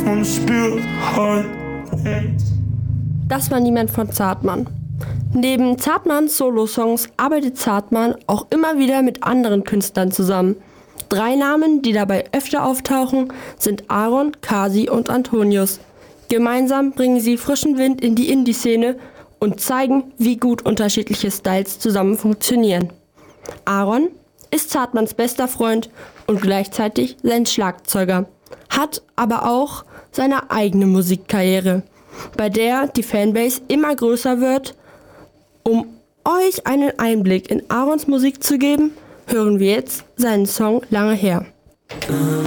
und spür halt nichts. Das war Niemand von Zartmann. Neben Zartmanns Solo-Songs arbeitet Zartmann auch immer wieder mit anderen Künstlern zusammen. 3 Namen, die dabei öfter auftauchen, sind Aaron, Kasi und Antonius. Gemeinsam bringen sie frischen Wind in die Indie-Szene und zeigen, wie gut unterschiedliche Styles zusammen funktionieren. Aaron ist Zartmanns bester Freund und gleichzeitig sein Schlagzeuger, hat aber auch seine eigene Musikkarriere, bei der die Fanbase immer größer wird. Um euch einen Einblick in Aarons Musik zu geben, hören wir jetzt seinen Song Lange her.